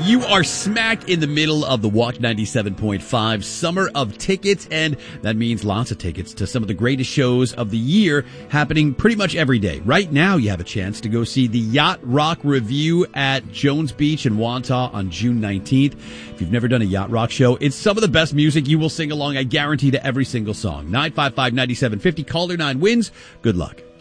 You are smack in the middle of the Walk 97.5 Summer of Tickets, and that means lots of tickets to some of the greatest shows of the year happening pretty much every day. Right now, you have a chance to go see the Yacht Rock Review at Jones Beach in Wantagh on June 19th. If you've never done a Yacht Rock show, it's some of the best music. You will sing along, I guarantee, to every single song. 955-9750, caller 9 wins. Good luck.